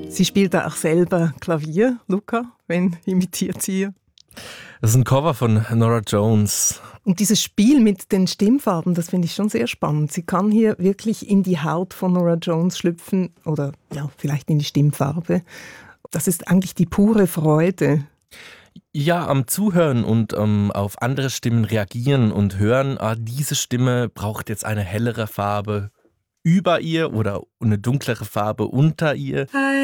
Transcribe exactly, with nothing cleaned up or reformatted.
Sie spielt da auch selber Klavier, Luca. Wen imitiert sie hier? Das ist ein Cover von Norah Jones. Und dieses Spiel mit den Stimmfarben, das finde ich schon sehr spannend. Sie kann hier wirklich in die Haut von Norah Jones schlüpfen oder ja, vielleicht in die Stimmfarbe. Das ist eigentlich die pure Freude. Ja, am Zuhören und ähm, auf andere Stimmen reagieren und hören, ah, diese Stimme braucht jetzt eine hellere Farbe über ihr oder eine dunklere Farbe unter ihr.